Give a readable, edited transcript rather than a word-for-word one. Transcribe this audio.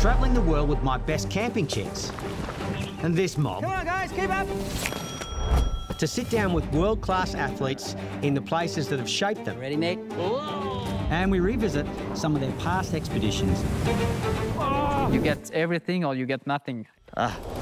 travelling the world with my best camping chicks. And this mob. Come on, guys, keep up! To sit down with world-class athletes in the places that have shaped them. Ready, Nate? And we revisit some of their past expeditions. You get everything or you get nothing.